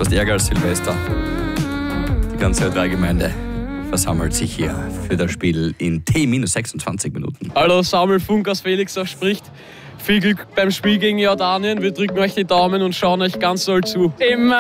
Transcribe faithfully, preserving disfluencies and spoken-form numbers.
fast ärger als Silvester. Die ganze Ö drei Gemeinde versammelt sich hier für das Spiel in T minus sechsundzwanzig Minuten. Hallo, Samuel Funk aus Felixdorf spricht. Viel Glück beim Spiel gegen Jordanien. Wir drücken euch die Daumen und schauen euch ganz doll zu. Im